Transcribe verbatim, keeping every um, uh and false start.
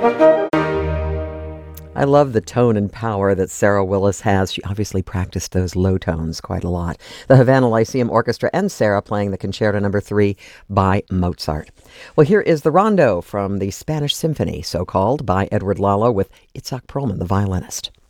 I love the tone and power that Sarah Willis has. She obviously practiced those low tones quite a lot. The Havana Lyceum Orchestra and Sarah playing the Concerto Number three by Mozart. Well, here is the Rondo from the Spanish Symphony, so-called, by Edward Lalo with Itzhak Perlman, the violinist.